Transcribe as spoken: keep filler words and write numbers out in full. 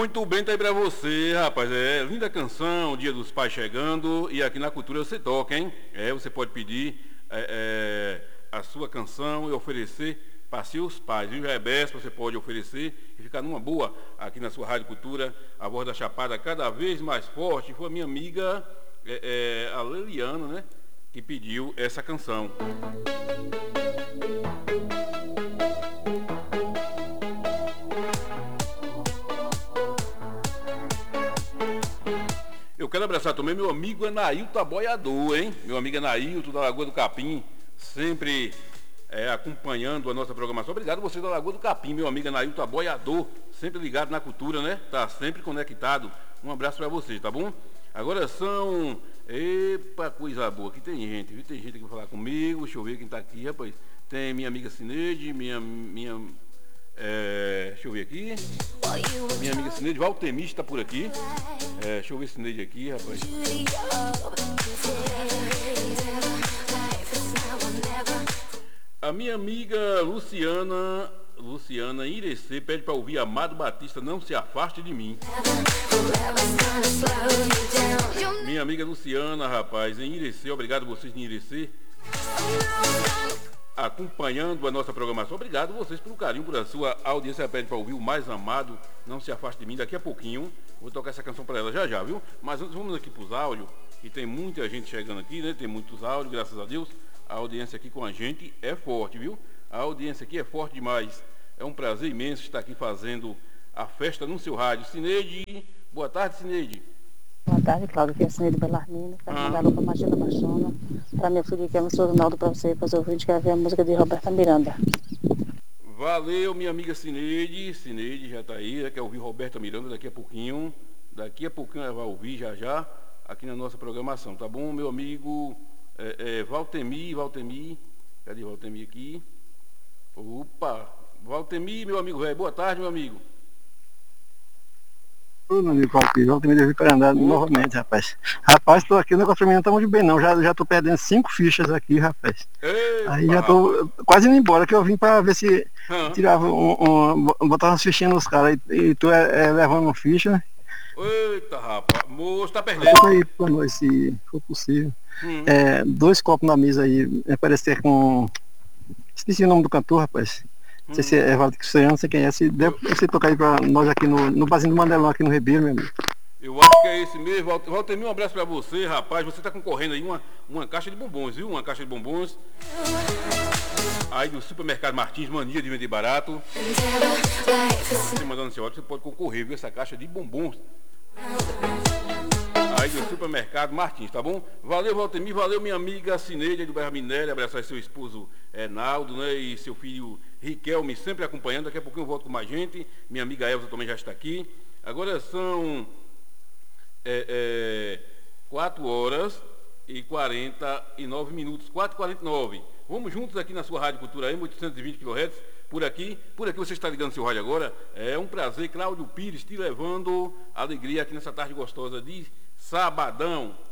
Muito bem, tá aí pra você, rapaz. É linda canção, Dia dos Pais chegando. E aqui na Cultura você toca, hein? É, você pode pedir é, é, a sua canção e oferecer para seus pais. Viu? Já é besta, você pode oferecer e ficar numa boa aqui na sua Rádio Cultura. A voz da Chapada cada vez mais forte. Foi a minha amiga, é, é, a Leliana, né? Que pediu essa canção. Eu quero abraçar também meu amigo Anailton Boiador, hein? Meu amigo Anailton da Lagoa do Capim, sempre é, acompanhando a nossa programação. Obrigado você da Lagoa do Capim, meu amigo Anailton Boiador, sempre ligado na cultura, né? Tá sempre conectado. Um abraço para você, tá bom? Agora são... Epa, coisa boa, aqui tem gente, viu? Tem gente que vai falar comigo, deixa eu ver quem tá aqui, rapaz. Tem minha amiga Cineide, minha... minha É, deixa eu ver aqui. Minha amiga Cineide, Valtemir está por aqui. É, deixa eu ver Cineide aqui, rapaz. A minha amiga Luciana, Luciana Irecê, pede para ouvir Amado Batista, Não Se Afaste de Mim. Minha amiga Luciana, rapaz, em Irecê, obrigado vocês em Irecê, acompanhando a nossa programação. Obrigado vocês pelo carinho, por a sua audiência. Pede para ouvir o Mais Amado, Não Se Afaste de Mim. Daqui a pouquinho vou tocar essa canção para ela já já, viu? Mas antes vamos aqui para os áudios, e tem muita gente chegando aqui, né? Tem muitos áudios, graças a Deus. A audiência aqui com a gente é forte, viu? A audiência aqui é forte demais. É um prazer imenso estar aqui fazendo a festa no seu rádio. Cineide, boa tarde, Cineide. Boa tarde, Cláudio, aqui é a Cineide Belarmino. Quero ah. mandar alô para Magina Machona, para meu filho que é o senhor Ronaldo, para você, para os ouvintes, que vai ver a música de Roberta Miranda. Valeu, minha amiga Cineide. Cineide já está aí, né? Quer ouvir Roberta Miranda daqui a pouquinho. Daqui a pouquinho ela vai ouvir já já aqui na nossa programação, tá bom? Meu amigo é, é, Valtemir, Valtemir, cadê Valtemir aqui? Opa, Valtemir, meu amigo velho, boa tarde, meu amigo. Ô, meu amigo Valtemir, Valtemir deve para andar novamente, rapaz. Rapaz, tô aqui, o negócio pra mim não tá muito bem não, já, já tô perdendo cinco fichas aqui, rapaz. Epa. Aí já tô quase indo embora, que eu vim pra ver se hum. tirava um, um, botar umas fichinhas nos caras, e, e tu é, é levando uma ficha, né? Eita, rapaz, moço, tá perdendo. Isso aí pra nós, se for possível. Hum. É, dois copos na mesa aí, parece que é com... Esqueci o nome do cantor, rapaz. Não sei se é Valdo Cristiano, não sei quem é. Se der pra você tocar aí pra nós aqui no, no Barzinho do Mandelão, aqui no Ribeiro, meu amigo. Eu acho que é esse mesmo. Valtemir, um abraço pra você, rapaz. Você tá concorrendo aí uma, uma caixa de bombons, viu? Uma caixa de bombons. Aí do Supermercado Martins, mania de vender barato. Você mandando seu áudio, você pode concorrer, viu? Essa caixa de bombons. Aí do Supermercado Martins, tá bom? Valeu, Valtemir, valeu, minha amiga Cineide do Bairro Minério, abraçar seu esposo Naldo, né? E seu filho Riquelme sempre acompanhando. Daqui a pouquinho eu volto com mais gente. Minha amiga Elza também já está aqui. Agora são é, é, quatro horas e quarenta e nove minutos. quatro e quarenta e nove. Vamos juntos aqui na sua Rádio Cultura M, oitocentos e vinte quilohertz. Por aqui, por aqui você está ligando seu rádio agora. É um prazer, Cláudio Pires, te levando alegria aqui nessa tarde gostosa de sabadão.